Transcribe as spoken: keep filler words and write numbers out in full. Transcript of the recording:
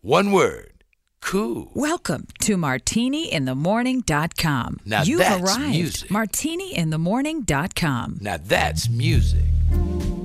One word. Cool. Welcome to martini in the morning dot com. Now You've that's arrived. music. martini in the morning dot com. Now that's music.